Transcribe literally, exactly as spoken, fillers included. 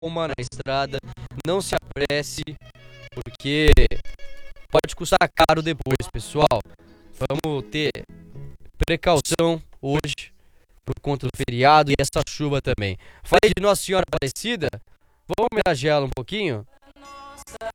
calma na estrada, não se apresse, porque pode custar caro depois, pessoal. Vamos ter precaução hoje por conta do feriado e essa chuva também. Falei de Nossa Senhora Aparecida, vamos homenageá-la um pouquinho?